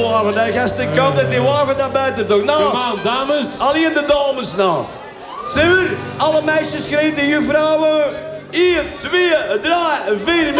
blijven. Nee, gasten, ik kan dat die wagen naar buiten doen. Nou, Kom aan, dames. alleen de dames nou. Zijn we? Alle meisjes schreeuwen, juffrouwen. 1, 2, 3, 4.